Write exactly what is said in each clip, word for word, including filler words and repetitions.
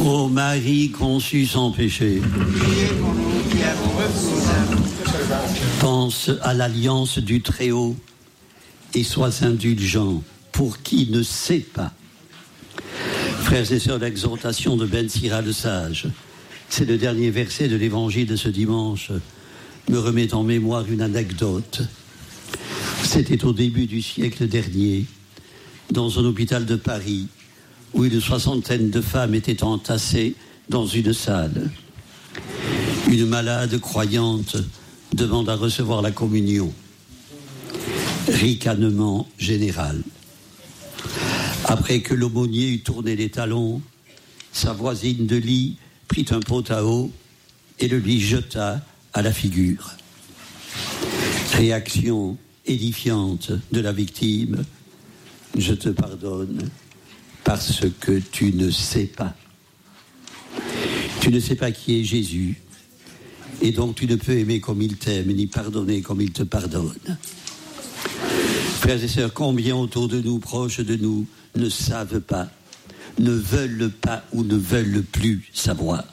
Ô Marie conçue sans péché, pense à l'alliance du Très-Haut et sois indulgent pour qui ne sait pas. Frères et sœurs, l'exhortation de Ben Sira le Sage, c'est le dernier verset de l'évangile de ce dimanche, me remet en mémoire une anecdote. C'était au début du siècle dernier, dans un hôpital de Paris, où une soixantaine de femmes étaient entassées dans une salle. Une malade croyante demande à recevoir la communion. Ricanement général. Après que l'aumônier eut tourné les talons, sa voisine de lit prit un pot à eau et le lui jeta à la figure. Réaction édifiante de la victime: je te pardonne parce que tu ne sais pas. Tu ne sais pas qui est Jésus, et donc tu ne peux aimer comme il t'aime, ni pardonner comme il te pardonne. Frères et sœurs, combien autour de nous, proches de nous, ne savent pas, ne veulent pas ou ne veulent plus savoir.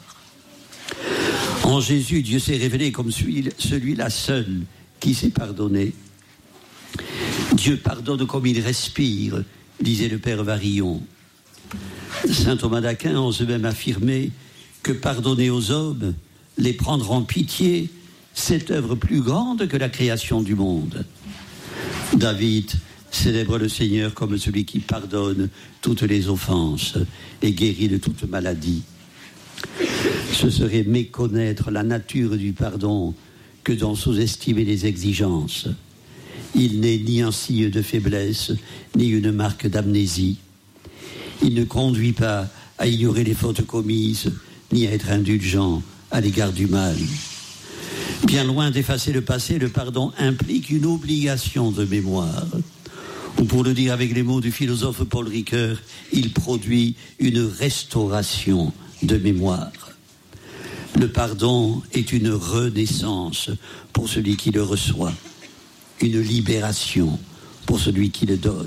En Jésus, Dieu s'est révélé comme celui-là seul qui sait pardonner. Dieu pardonne comme il respire, disait le Père Varillon. Saint Thomas d'Aquin ose même affirmer que pardonner aux hommes, les prendre en pitié, c'est œuvre plus grande que la création du monde. David célèbre le Seigneur comme celui qui pardonne toutes les offenses et guérit de toute maladie. Ce serait méconnaître la nature du pardon que d'en sous-estimer les exigences. Il n'est ni un signe de faiblesse, ni une marque d'amnésie. Il ne conduit pas à ignorer les fautes commises, ni à être indulgent à l'égard du mal. Bien loin d'effacer le passé, le pardon implique une obligation de mémoire. Ou pour le dire avec les mots du philosophe Paul Ricoeur, il produit une restauration de mémoire. Le pardon est une renaissance pour celui qui le reçoit, une libération pour celui qui le donne.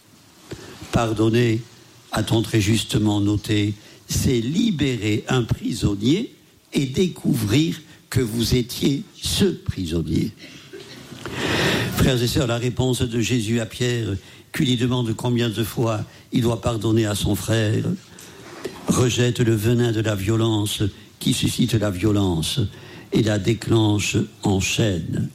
Pardonner, a-t-on très justement noté, c'est libérer un prisonnier et découvrir que vous étiez ce prisonnier. Frères et sœurs, la réponse de Jésus à Pierre, qui lui demande combien de fois il doit pardonner à son frère, rejette le venin de la violence qui suscite la violence et la déclenche en chaîne.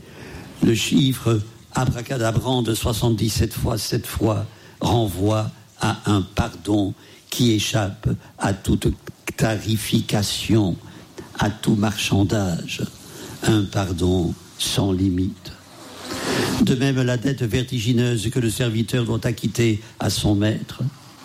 Le chiffre abracadabrant de soixante-dix-sept fois sept fois renvoie à un pardon qui échappe à toute tarification, à tout marchandage, un pardon sans limite. De même, la dette vertigineuse que le serviteur doit acquitter à son maître.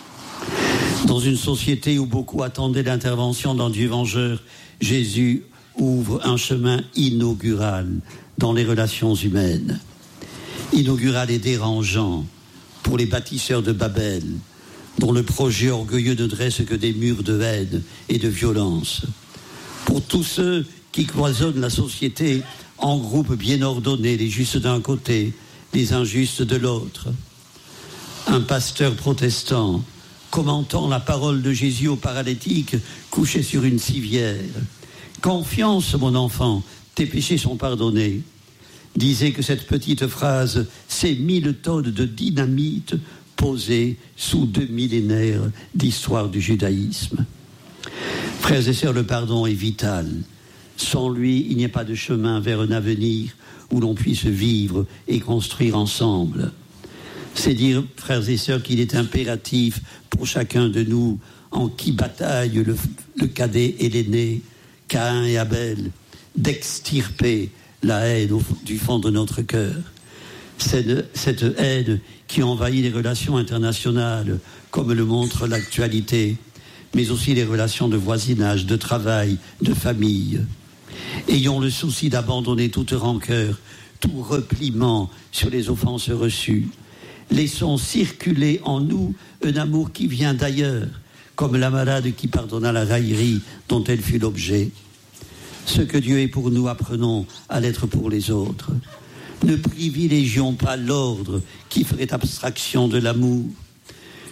Dans une société où beaucoup attendaient l'intervention d'un Dieu vengeur, Jésus ouvre un chemin inaugural dans les relations humaines. Inaugural et dérangeant pour les bâtisseurs de Babel, dont le projet orgueilleux ne dresse que des murs de haine et de violence. Pour tous ceux qui cloisonnent la société en groupes bien ordonnés, les justes d'un côté, les injustes de l'autre. Un pasteur protestant, commentant la parole de Jésus au paralytique couché sur une civière. « Confiance, mon enfant, tes péchés sont pardonnés », disait que cette petite phrase, c'est mille tonnes de dynamite posées sous deux millénaires d'histoire du judaïsme. Frères et sœurs, le pardon est vital. Sans lui, il n'y a pas de chemin vers un avenir où l'on puisse vivre et construire ensemble. C'est dire, frères et sœurs, qu'il est impératif pour chacun de nous, en qui bataille le, le cadet et l'aîné, Caïn et Abel, d'extirper la haine au, du fond de notre cœur. Cette, cette haine qui envahit les relations internationales, comme le montre l'actualité, mais aussi les relations de voisinage, de travail, de famille. Ayons le souci d'abandonner toute rancœur, tout repliement sur les offenses reçues. Laissons circuler en nous un amour qui vient d'ailleurs, comme la malade qui pardonna la raillerie dont elle fut l'objet. Ce que Dieu est pour nous, apprenons à l'être pour les autres. Ne privilégions pas l'ordre qui ferait abstraction de l'amour.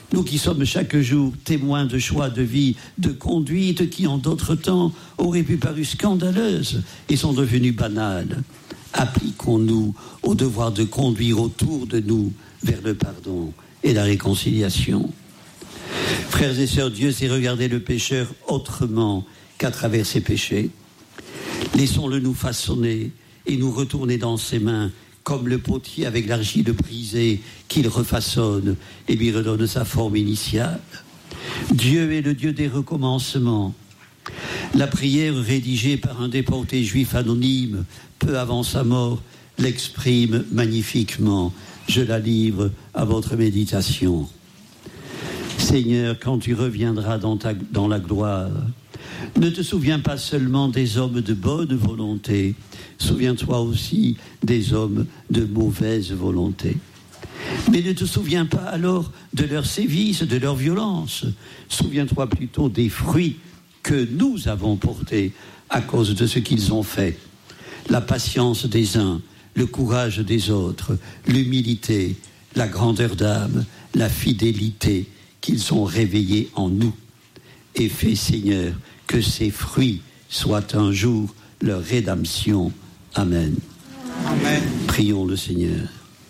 Nous qui sommes chaque jour témoins de choix de vie, de conduite qui en d'autres temps auraient pu paru scandaleuses et sont devenues banales. Appliquons-nous au devoir de conduire autour de nous vers le pardon et la réconciliation. Frères et sœurs, Dieu sait regarder le pécheur autrement qu'à travers ses péchés. Laissons-le nous façonner et nous retourner dans ses mains comme le potier avec l'argile brisée qu'il refaçonne et lui redonne sa forme initiale. Dieu est le Dieu des recommencements. La prière rédigée par un déporté juif anonyme peu avant sa mort l'exprime magnifiquement. Je la livre à votre méditation. Seigneur, quand tu reviendras dans, ta, dans la gloire, ne te souviens pas seulement des hommes de bonne volonté, souviens-toi aussi des hommes de mauvaise volonté. Mais ne te souviens pas alors de leurs sévices, de leur violence. Souviens-toi plutôt des fruits que nous avons portés à cause de ce qu'ils ont fait. La patience des uns, le courage des autres, l'humilité, la grandeur d'âme, la fidélité qu'ils ont réveillée en nous. Et fais, Seigneur, que ces fruits soient un jour leur rédemption. Amen. Amen. Prions le Seigneur.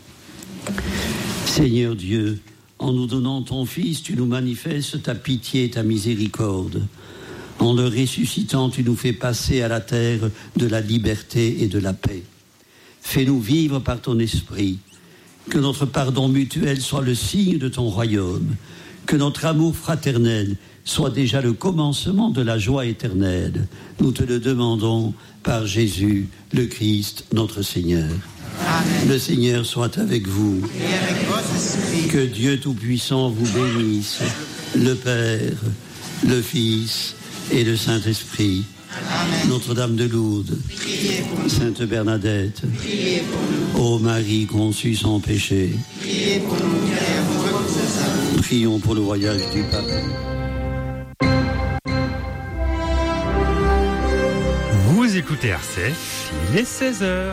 Seigneur Dieu, en nous donnant ton Fils, tu nous manifestes ta pitié et ta miséricorde. En le ressuscitant, tu nous fais passer à la terre de la liberté et de la paix. Fais-nous vivre par ton esprit. Que notre pardon mutuel soit le signe de ton royaume. Que notre amour fraternel soit déjà le commencement de la joie éternelle. Nous te le demandons par Jésus, le Christ, notre Seigneur. Amen. Le Seigneur soit avec vous. Et avec votre esprit. Que Dieu Tout-Puissant vous bénisse, le Père, le Fils et le Saint-Esprit. Amen. Notre-Dame de Lourdes, Sainte Bernadette, ô Marie conçue sans péché, pour nous, prions pour le voyage du Pape. Vous écoutez R C F, il est seize heures.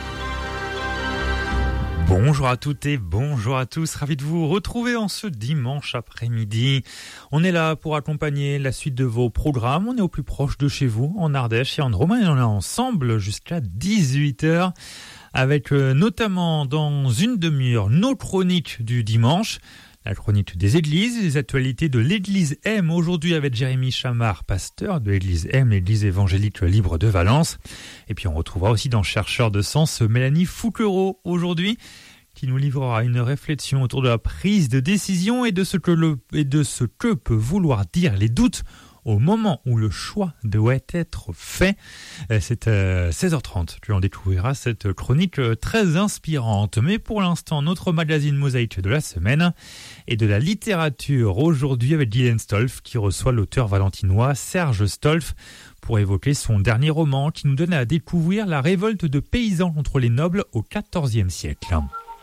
Bonjour à toutes et bonjour à tous, ravi de vous retrouver en ce dimanche après-midi. On est là pour accompagner la suite de vos programmes, on est au plus proche de chez vous, en Ardèche et en Romagne, et on est ensemble jusqu'à dix-huit heures, avec euh, notamment dans une demi-heure nos chroniques du dimanche, la chronique des églises, les actualités de l'église M, aujourd'hui avec Jérémy Chamard, pasteur de l'église M, l'église évangélique libre de Valence. Et puis on retrouvera aussi dans Chercheurs de sens Mélanie Fouquereau aujourd'hui, qui nous livrera une réflexion autour de la prise de décision et de ce que, le, et de ce que peut vouloir dire les doutes au moment où le choix doit être fait. C'est à seize heures trente que l'on découvrira cette chronique très inspirante. Mais pour l'instant, notre magazine Mosaïque de la semaine est de la littérature aujourd'hui avec Guylaine Stolf qui reçoit l'auteur valentinois Serge Stolf pour évoquer son dernier roman qui nous donne à découvrir la révolte de paysans contre les nobles au quatorzième siècle.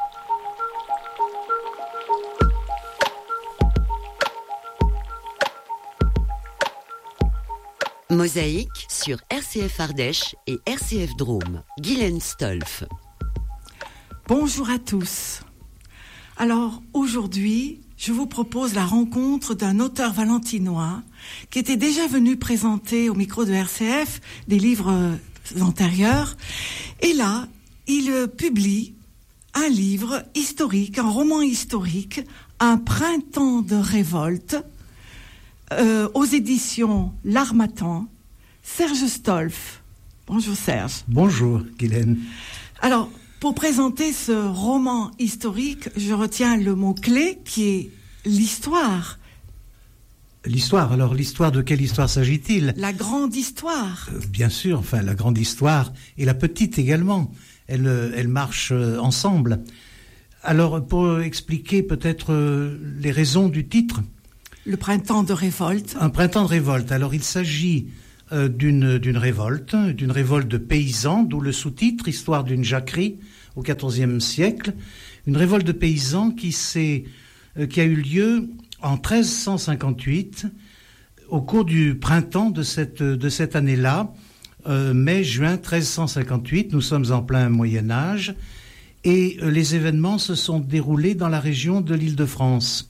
Mosaïque sur R C F Ardèche et R C F Drôme. Guylaine Stolf. Bonjour à tous. Alors aujourd'hui, je vous propose la rencontre d'un auteur valentinois qui était déjà venu présenter au micro de R C F des livres antérieurs. Et là, il publie un livre historique, un roman historique, Un printemps de révolte, Euh, aux éditions L'Harmattan, Serge Stolf. Bonjour Serge. Bonjour Guylaine. Alors, pour présenter ce roman historique, je retiens le mot-clé qui est l'histoire. L'histoire, alors l'histoire, de quelle histoire s'agit-il ? La grande histoire. Euh, bien sûr, enfin la grande histoire et la petite également. Elles, elles marchent ensemble. Alors, pour expliquer peut-être euh, les raisons du titre. Le printemps de révolte. Un printemps de révolte. Alors, il s'agit euh, d'une, d'une révolte, d'une révolte de paysans, d'où le sous-titre, Histoire d'une jacquerie au quatorzième siècle. Une révolte de paysans qui, s'est, euh, qui a eu lieu en treize cent cinquante-huit, au cours du printemps de cette, de cette année-là, euh, mai-juin treize cent cinquante-huit. Nous sommes en plein Moyen-Âge et euh, les événements se sont déroulés dans la région de l'Île-de-France.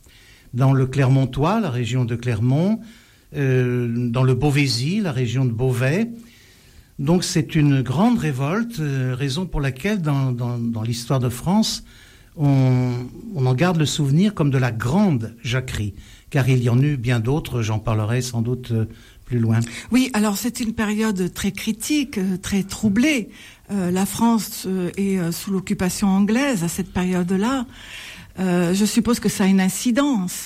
dans le Clermontois, la région de Clermont, euh, dans le Beauvaisis, la région de Beauvais. Donc c'est une grande révolte, euh, raison pour laquelle dans, dans, dans l'histoire de France, on, on en garde le souvenir comme de la grande jacquerie, car il y en eut bien d'autres, j'en parlerai sans doute euh, plus loin. Oui, alors c'est une période très critique, euh, très troublée. Euh, la France euh, est euh, sous l'occupation anglaise à cette période-là. Euh, je suppose que ça a une incidence.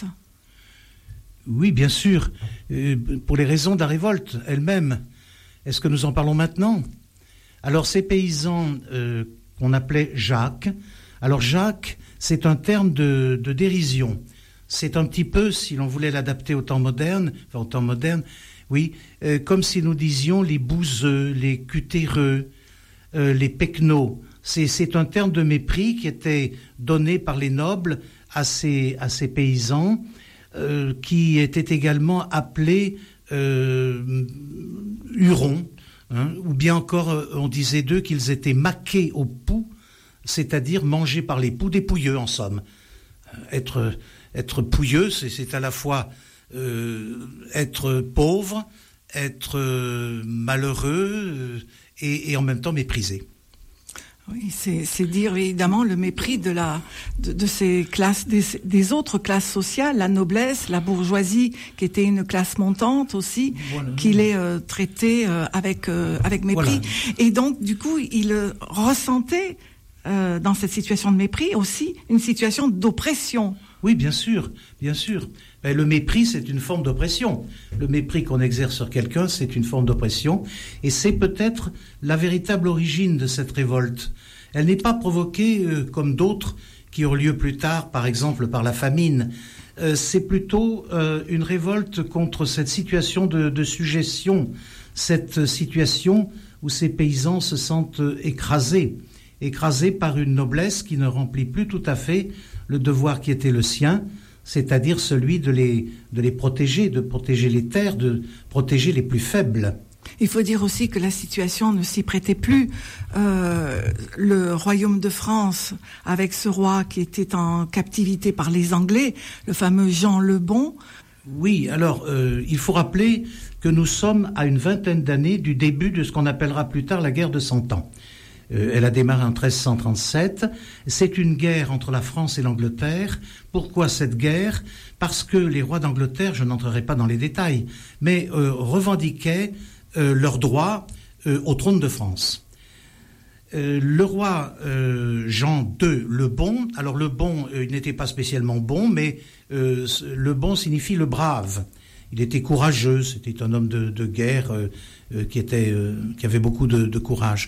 Oui, bien sûr, euh, pour les raisons de la révolte elle-même. Est-ce que nous en parlons maintenant ? Alors, ces paysans euh, qu'on appelait Jacques, alors Jacques, c'est un terme de, de dérision. C'est un petit peu, si l'on voulait l'adapter au temps moderne, enfin au temps moderne, oui, euh, comme si nous disions les bouseux, les cutéreux, euh, les pecnos. C'est, c'est un terme de mépris qui était donné par les nobles à ces, à ces paysans, euh, qui étaient également appelés euh, hurons, hein, ou bien encore on disait d'eux qu'ils étaient maqués au pouls, c'est-à-dire mangés par les poux, des pouilleux en somme. Être, être pouilleux, c'est, c'est à la fois euh, être pauvre, être euh, malheureux euh, et, et en même temps méprisé. Oui, c'est, c'est dire évidemment le mépris de la de, de ces classes, des, des autres classes sociales, la noblesse, la bourgeoisie, qui était une classe montante aussi, voilà. Qu'il est euh, traité euh, avec euh, avec mépris. Voilà. Et donc du coup, il euh, ressentait euh, dans cette situation de mépris aussi une situation d'oppression. Oui, bien sûr, bien sûr. Ben, le mépris, c'est une forme d'oppression. Le mépris qu'on exerce sur quelqu'un, c'est une forme d'oppression. Et c'est peut-être la véritable origine de cette révolte. Elle n'est pas provoquée euh, comme d'autres qui ont lieu plus tard, par exemple par la famine. Euh, c'est plutôt euh, une révolte contre cette situation de, de sujétion, cette situation où ces paysans se sentent écrasés, écrasés par une noblesse qui ne remplit plus tout à fait le devoir qui était le sien, c'est-à-dire celui de les, de les protéger, de protéger les terres, de protéger les plus faibles. Il faut dire aussi que la situation ne s'y prêtait plus. Euh, le royaume de France, avec ce roi qui était en captivité par les Anglais, le fameux Jean le Bon. Oui, alors euh, il faut rappeler que nous sommes à une vingtaine d'années du début de ce qu'on appellera plus tard la guerre de Cent Ans. Euh, elle a démarré en treize cent trente-sept. C'est une guerre entre la France et l'Angleterre. Pourquoi cette guerre ? Parce que les rois d'Angleterre, je n'entrerai pas dans les détails, mais euh, revendiquaient euh, leur droit euh, au trône de France. Euh, le roi euh, Jean deux le Bon, alors le Bon, euh, il n'était pas spécialement bon, mais euh, le Bon signifie le brave. Il était courageux, c'était un homme de, de guerre euh, euh, qui, était, euh, qui avait beaucoup de, de courage.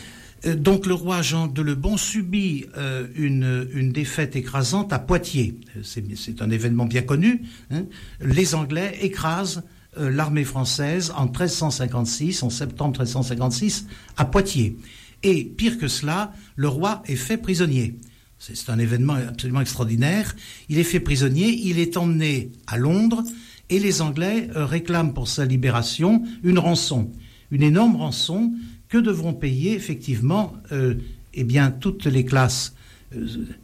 Donc le roi Jean de Le Bon subit euh, une, une défaite écrasante à Poitiers. C'est, c'est un événement bien connu. Hein. Les Anglais écrasent euh, l'armée française en treize cent cinquante-six, en septembre treize cent cinquante-six, à Poitiers. Et pire que cela, le roi est fait prisonnier. C'est, c'est un événement absolument extraordinaire. Il est fait prisonnier, il est emmené à Londres et les Anglais euh, réclament pour sa libération une rançon, une énorme rançon que devront payer effectivement euh, eh bien, toutes les classes euh,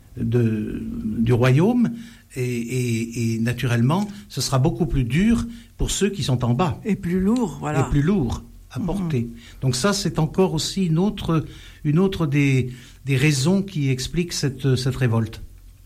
de, du royaume et, et, et naturellement ce sera beaucoup plus dur pour ceux qui sont en bas. Et plus lourd, voilà. Et plus lourd à porter. Mmh. Donc ça c'est encore aussi une autre, une autre des, des raisons qui expliquent cette, cette révolte.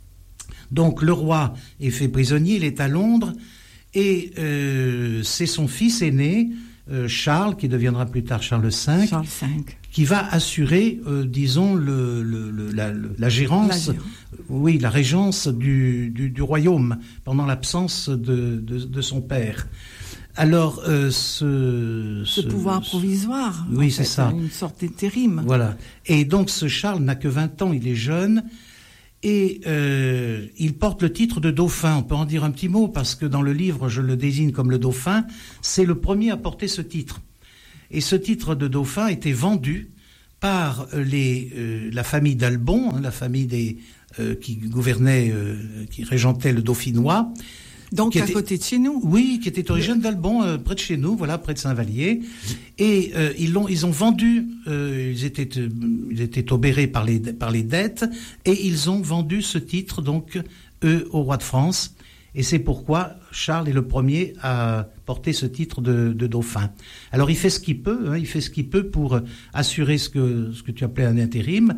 Donc le roi est fait prisonnier, il est à Londres et euh, c'est son fils aîné Euh, Charles, qui deviendra plus tard Charles cinq, Charles cinq. Qui va assurer, euh, disons, le, le, le, la, le, la gérance, la oui, la régence du, du, du royaume pendant l'absence de, de, de son père. Alors, euh, ce, ce... Ce pouvoir provisoire, oui, en c'est fait, ça. Une sorte d'intérim. Voilà. Et donc, ce Charles n'a que vingt ans, il est jeune, et euh, il porte le titre de dauphin. On peut en dire un petit mot, parce que dans le livre, je le désigne comme le dauphin. C'est le premier à porter ce titre. Et ce titre de dauphin était vendu par les, euh, la famille d'Albon, hein, la famille des, euh, qui gouvernait, euh, qui régentait le Dauphinois. Donc à était, côté de chez nous. Oui, qui était originaire d'Albon, euh, près de chez nous, voilà, près de Saint-Vallier. Et euh, ils l'ont, ils ont vendu, euh, ils étaient, euh, ils étaient obérés par les par les dettes, et ils ont vendu ce titre donc eux au roi de France. Et c'est pourquoi Charles est le premier à porter ce titre de, de dauphin. Alors il fait ce qu'il peut, hein, il fait ce qu'il peut pour assurer ce que, ce que tu appelais un intérim.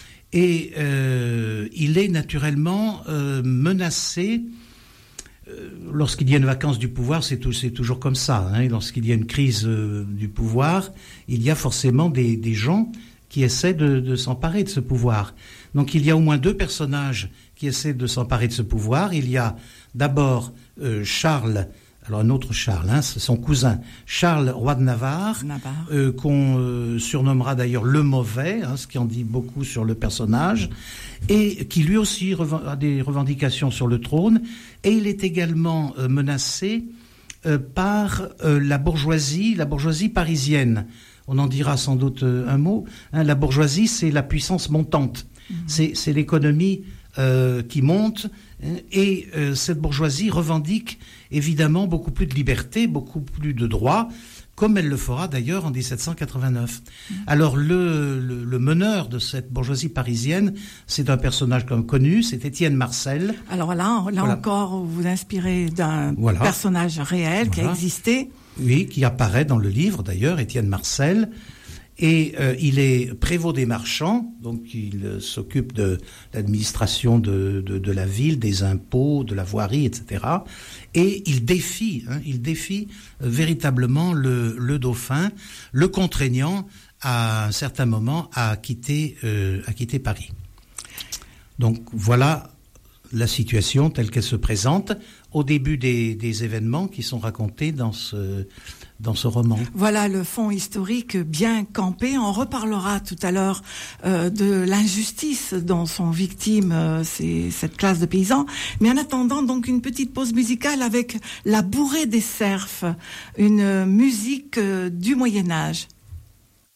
Et euh, il est naturellement euh, menacé. Euh, lorsqu'il y a une vacance du pouvoir, c'est, tout, c'est toujours comme ça. Hein, lorsqu'il y a une crise euh, du pouvoir, il y a forcément des, des gens qui essaient de, de s'emparer de ce pouvoir. Donc il y a au moins deux personnages qui essaient de s'emparer de ce pouvoir. Il y a d'abord euh, Charles, alors un autre Charles, hein, c'est son cousin, Charles, roi de Navarre, Navarre. Euh, qu'on euh, surnommera d'ailleurs le Mauvais, hein, ce qui en dit beaucoup sur le personnage, et qui lui aussi rev- a des revendications sur le trône, et il est également euh, menacé euh, par euh, la bourgeoisie, la bourgeoisie parisienne. On en dira sans doute euh, un mot. Hein, la bourgeoisie, c'est la puissance montante, mmh. c'est, c'est l'économie euh, qui monte, hein, et euh, cette bourgeoisie revendique évidemment beaucoup plus de liberté, beaucoup plus de droits, comme elle le fera d'ailleurs en dix-sept cent quatre-vingt-neuf. Mmh. Alors le, le, le meneur de cette bourgeoisie parisienne, c'est un personnage comme connu, c'est Étienne Marcel. Alors là, là voilà. encore, vous vous inspirez d'un voilà. personnage réel voilà. qui a existé. Oui, qui apparaît dans le livre d'ailleurs, Étienne Marcel. Et euh, il est prévôt des marchands, donc il euh, s'occupe de l'administration de, de, de la ville, des impôts, de la voirie, et cetera. Et il défie, hein, il défie euh, véritablement le, le dauphin, le contraignant à un certain moment à quitter, euh, à quitter Paris. Donc voilà la situation telle qu'elle se présente au début des, des événements qui sont racontés dans ce, dans ce roman. Voilà le fond historique bien campé. On reparlera tout à l'heure euh, de l'injustice dont sont victimes euh, ces, cette classe de paysans. Mais en attendant, donc, une petite pause musicale avec La Bourrée des Cerfs, une musique euh, du Moyen-Âge.